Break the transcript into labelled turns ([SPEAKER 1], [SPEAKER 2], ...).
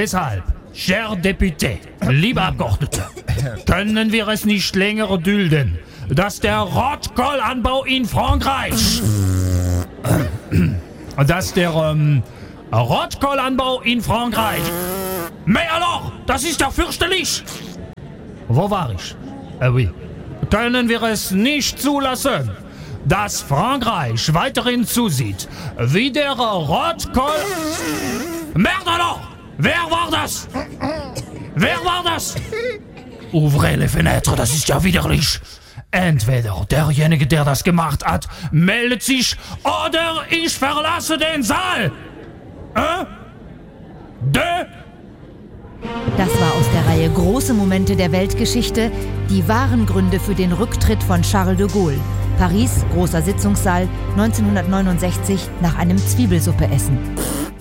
[SPEAKER 1] Deshalb, cher Député, liebe Abgeordnete, können wir es nicht länger dulden, dass der Rotkohlanbau in Frankreich, Rotkohlanbau in Frankreich, mais alors, das ist ja fürchterlich. Wo war ich? Oui. Können wir es nicht zulassen, dass Frankreich weiterhin zusieht, wie der Rotkohl... Merde alors! Wer war das? Wer war das? Ouvrez les Fenêtres, das ist ja widerlich. Entweder derjenige, der das gemacht hat, meldet sich, oder ich verlasse den Saal.
[SPEAKER 2] Das war aus der Reihe Große Momente der Weltgeschichte, die wahren Gründe für den Rücktritt von Charles de Gaulle. Paris, großer Sitzungssaal, 1969 nach einem Zwiebelsuppeessen.